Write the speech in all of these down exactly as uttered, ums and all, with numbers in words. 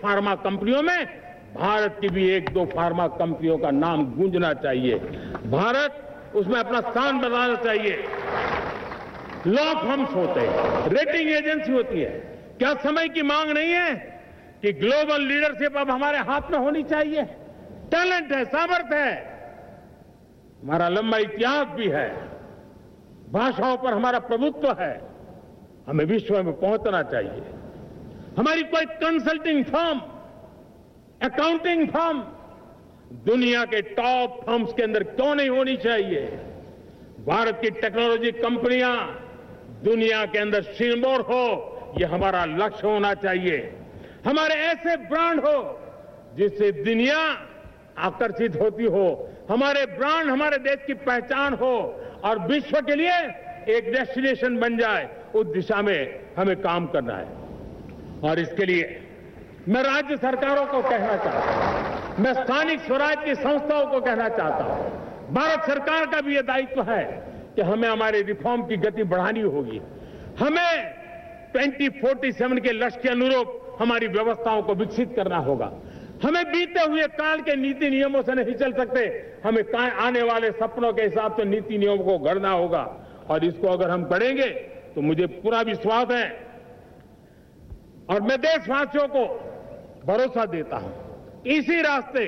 Pharma कंपनियों में भारत की भी एक दो फार्मा कंपनियों का नाम गूंजना चाहिए। भारत उसमें अपना स्थान बनाना चाहिए। लॉ फर्म्स होते हैं, रेटिंग एजेंसी होती है। क्या समय की मांग नहीं है कि ग्लोबल लीडरशिप अब हमारे हाथ में होनी चाहिए? टैलेंट है, सामर्थ्य है, हमारा लंबा इतिहास भी है, भाषाओं पर हमारा प्रभुत्व है, हमें विश्व में पहुंचना चाहिए। हमारी कोई कंसल्टिंग फर्म, अकाउंटिंग फर्म दुनिया के टॉप फर्म्स के अंदर क्यों नहीं होनी चाहिए? भारत की टेक्नोलॉजी कंपनियां दुनिया के अंदर सिरमौर हो, यह हमारा लक्ष्य होना चाहिए। हमारे ऐसे ब्रांड हो जिससे दुनिया आकर्षित होती हो, हमारे ब्रांड हमारे देश की पहचान हो और विश्व के लिए एक डेस्टिनेशन बन जाए, उस दिशा में हमें काम करना है। और इसके लिए मैं राज्य सरकारों को कहना चाहता हूं, मैं स्थानिक स्वराज की संस्थाओं को कहना चाहता हूं, भारत सरकार का भी यह दायित्व है कि हमें हमारे रिफॉर्म की गति बढ़ानी होगी। हमें ट्वेंटी फोर्टी सेवन के लक्ष्य के अनुरूप हमारी व्यवस्थाओं को विकसित करना होगा। हमें बीते हुए काल के नीति नियमों से नहीं चल सकते, हमें आने वाले सपनों के हिसाब से नीति नियमों को गढ़ना होगा। और इसको अगर हम करेंगे तो मुझे पूरा विश्वास है और मैं देशवासियों को भरोसा देता हूं, इसी रास्ते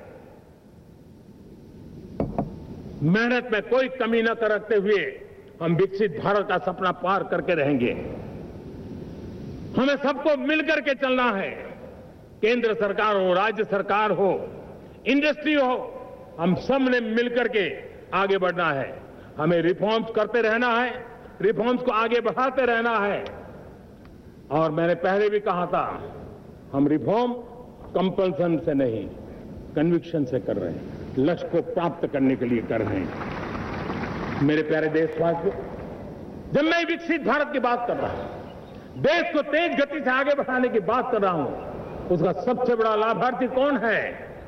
मेहनत में कोई कमी न करते हुए हम विकसित भारत का सपना पार करके रहेंगे। हमें सबको मिलकर के चलना है, केंद्र सरकार हो, राज्य सरकार हो, इंडस्ट्री हो, हम सब ने मिलकर के आगे बढ़ना है। हमें रिफॉर्म्स करते रहना है, रिफॉर्म्स को आगे बढ़ाते रहना है। और मैंने पहले भी कहा था, हम रिफॉर्म कंपल्सन से नहीं, कन्विक्शन से कर रहे हैं, लक्ष्य को प्राप्त करने के लिए कर रहे हैं। मेरे प्यारे देशवासियों, जब मैं विकसित भारत की बात कर रहा हूं, देश को तेज गति से आगे बढ़ाने की बात कर रहा हूं, उसका सबसे बड़ा लाभार्थी कौन है?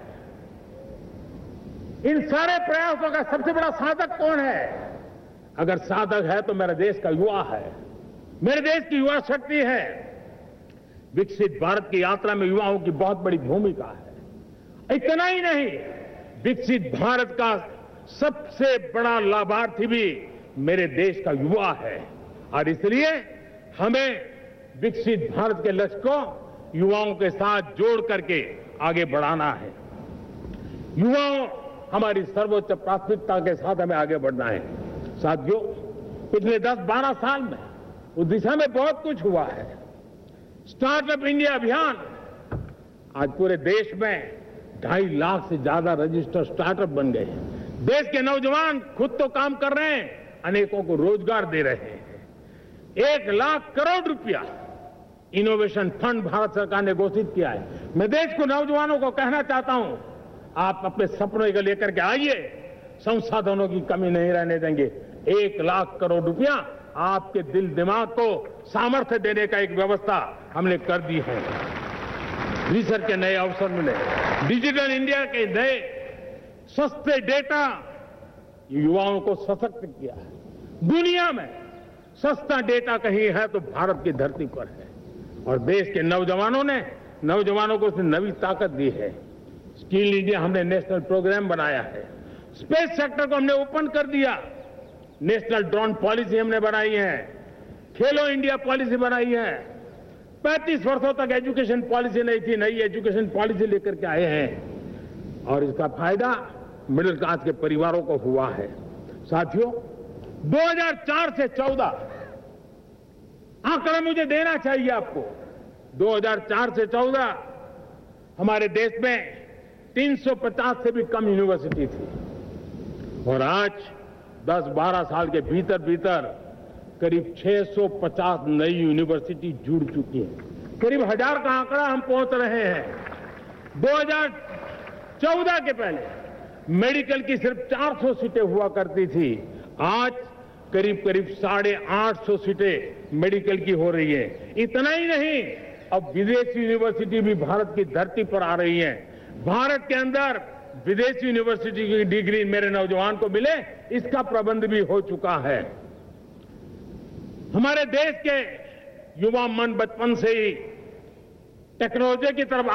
इन सारे प्रयासों का सबसे बड़ा साधक कौन है? अगर साधक है तो मेरे देश का युवा है, मेरे देश की युवा शक्ति है। विकसित भारत की यात्रा में युवाओं की बहुत बड़ी भूमिका है। इतना ही नहीं, विकसित भारत का सबसे बड़ा लाभार्थी भी मेरे देश का युवा है। और इसलिए हमें विकसित भारत के लक्ष्य को युवाओं के साथ जोड़ करके आगे बढ़ाना है। युवाओं हमारी सर्वोच्च प्राथमिकता के साथ हमें आगे बढ़ना है। साथियों, पिछले दस बारह साल में उस दिशा में बहुत कुछ हुआ है। स्टार्टअप इंडिया अभियान, आज पूरे देश में ढाई लाख से ज्यादा रजिस्टर्ड स्टार्टअप बन गए हैं। देश के नौजवान खुद तो काम कर रहे हैं, अनेकों को रोजगार दे रहे हैं। एक लाख करोड़ रुपया इनोवेशन फंड भारत सरकार ने घोषित किया है। मैं देश को, नौजवानों को कहना चाहता हूं, आप अपने सपनों को लेकर के आइए, संसाधनों की कमी नहीं रहने देंगे। एक लाख करोड़ रुपया आपके दिल दिमाग को सामर्थ्य देने का एक व्यवस्था हमने कर दी है। रिसर्च के नए अवसर मिले, डिजिटल इंडिया के नए सस्ते डेटा, युवाओं को सशक्त किया है। दुनिया में सस्ता डेटा कहीं है तो भारत की धरती पर है। और देश के नौजवानों ने नौजवानों को उसने नई ताकत दी है। स्किल इंडिया हमने नेशनल प्रोग्राम बनाया है। स्पेस सेक्टर को हमने ओपन कर दिया। नेशनल ड्रोन पॉलिसी हमने बनाई है। खेलो इंडिया पॉलिसी बनाई है। पैंतीस वर्षों तक एजुकेशन पॉलिसी नहीं थी, नई एजुकेशन पॉलिसी लेकर के आए हैं और इसका फायदा मिडिल क्लास के परिवारों को हुआ है। साथियों, दो हज़ार चार से चौदह आंकड़ा मुझे देना चाहिए आपको। दो हज़ार चार से चौदह हमारे देश में तीन सौ पचास से भी कम यूनिवर्सिटी थी और आज दस बारह साल के भीतर भीतर करीब छह सौ पचास नई यूनिवर्सिटी जुड़ चुकी है। करीब हजार का आंकड़ा हम पहुंच रहे हैं। दो हज़ार चौदह के पहले मेडिकल की सिर्फ चार सौ सीटें हुआ करती थी, आज करीब करीब साढ़े आठ सौ सीटें मेडिकल की हो रही है। इतना ही नहीं, अब विदेशी यूनिवर्सिटी भी भारत की धरती पर आ रही है। भारत के अंदर विदेशी यूनिवर्सिटी की डिग्री मेरे नौजवान को मिले, इसका प्रबंध भी हो चुका है। हमारे देश के युवा मन बचपन से ही टेक्नोलॉजी की तरफ